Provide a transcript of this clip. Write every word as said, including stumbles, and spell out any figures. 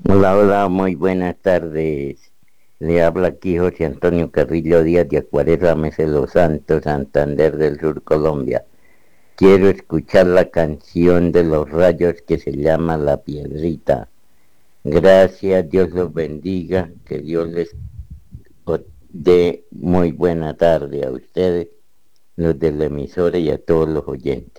Hola, hola, muy buenas tardes. Le habla aquí José Antonio Carrillo Díaz de Acuarela, Mesa de los Santos, Santander del Sur, Colombia. Quiero escuchar la canción de los Rayos que se llama La Piedrita. Gracias, Dios los bendiga, que Dios les dé muy buena tarde a ustedes, los de la emisora y a todos los oyentes.